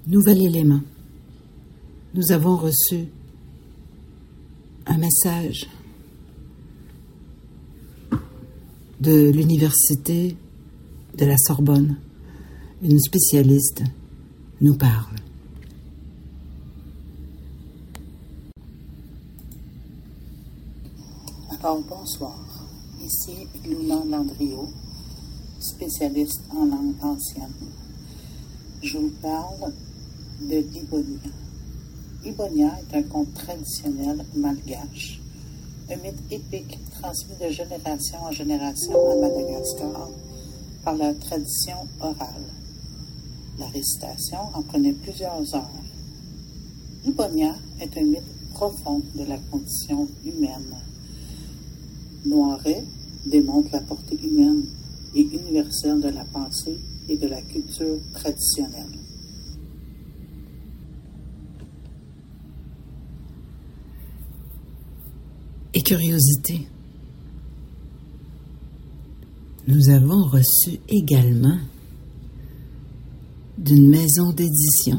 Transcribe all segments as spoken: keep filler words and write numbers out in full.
Nouvel élément. Nous avons reçu un message de l'université de la Sorbonne. Une spécialiste nous parle. Alors, bonsoir. Ici Luna Landriot, spécialiste en langue ancienne. Je vous parle de l'Ibonia. Ibonia est un conte traditionnel malgache, un mythe épique transmis de génération en génération à Madagascar par la tradition orale. La récitation en prenait plusieurs heures. Ibonia est un mythe profond de la condition humaine. Noiret démontre la portée humaine et universelle de la pensée et de la culture traditionnelle. Et curiosité, nous avons reçu également d'une maison d'édition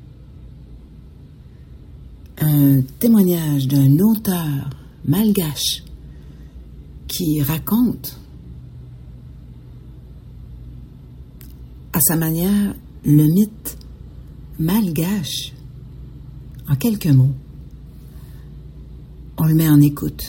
un témoignage d'un auteur malgache qui raconte à sa manière le mythe malgache en quelques mots. On le met en écoute.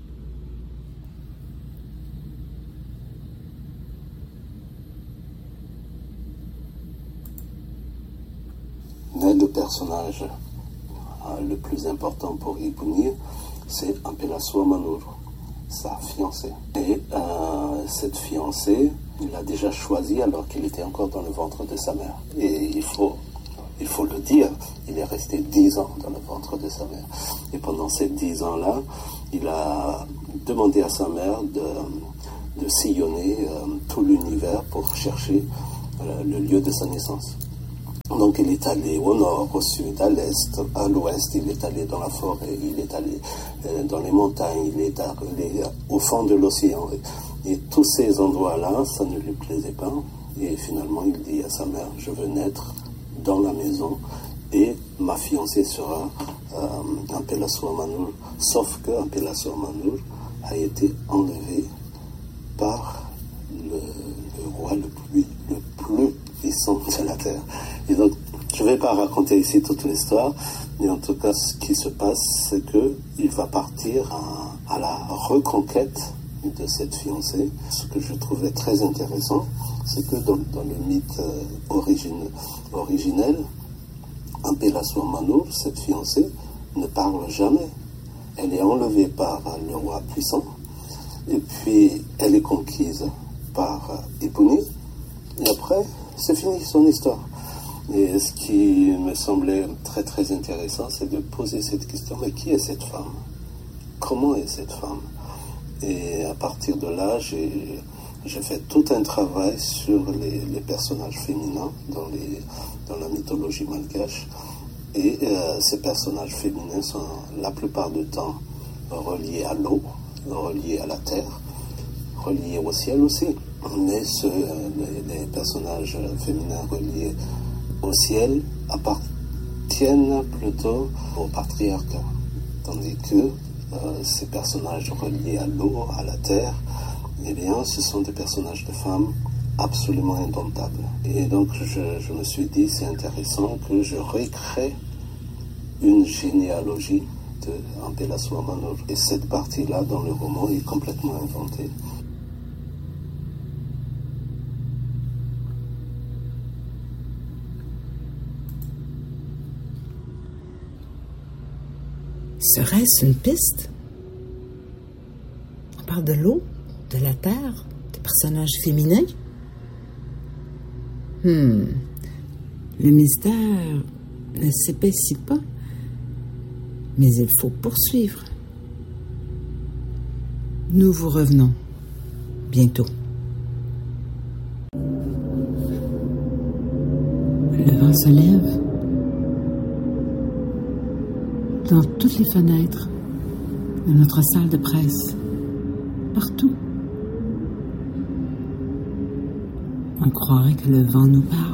Mais le personnage euh, le plus important pour Ibonia, c'est Ampelasoa Manur, sa fiancée. Et euh, cette fiancée, il l'a déjà choisie alors qu'il était encore dans le ventre de sa mère. Et il faut, il faut le dire, il est resté dix ans dans le ventre de sa mère. Et pendant ces dix ans-là, il a demandé à sa mère de, de sillonner euh, tout l'univers pour chercher euh, le lieu de sa naissance. Donc il est allé au nord, au sud, à l'est, à l'ouest, il est allé dans la forêt, il est allé euh, dans les montagnes, il est allé au fond de l'océan. Et, et tous ces endroits-là, ça ne lui plaisait pas. Et finalement, il dit à sa mère, je veux naître dans la maison et ma fiancée sera euh, Ampelasoa Manur. Sauf que Ampelasoa Manur a été enlevé par le, le roi le plus, le plus puissant de la terre. Et donc, je ne vais pas raconter ici toute l'histoire, mais en tout cas, ce qui se passe, c'est qu'il va partir à, à la reconquête de cette fiancée. Ce que je trouvais très intéressant, c'est que dans, dans le mythe euh, origine, originel, Ampelasoa Manur, cette fiancée, ne parle jamais. Elle est enlevée par le roi puissant, et puis elle est conquise par Ibonia, et après, c'est fini son histoire. Et ce qui me semblait très très intéressant, c'est de poser cette question, mais qui est cette femme? Comment est cette femme? Et à partir de là, j'ai, j'ai fait tout un travail sur les, les personnages féminins dans, les, dans la mythologie malgache. Et euh, ces personnages féminins sont la plupart du temps reliés à l'eau, reliés à la terre, reliés au ciel aussi. Mais ce, les, les personnages féminins reliés au ciel appartiennent plutôt au patriarcat, tandis que euh, ces personnages reliés à l'eau, à la terre, eh bien, ce sont des personnages de femmes absolument indomptables. Et donc, je, je me suis dit, c'est intéressant que je recrée une généalogie de Ampelasoa Manur. Et cette partie-là, dans le roman, est complètement inventée. Serait-ce une piste? On parle de l'eau, de la terre, des personnages féminins. Hmm. Le mystère ne s'épaissit pas, mais il faut poursuivre. Nous vous revenons bientôt. Le vent se lève. Dans toutes les fenêtres de notre salle de presse, partout. On croirait que le vent nous parle.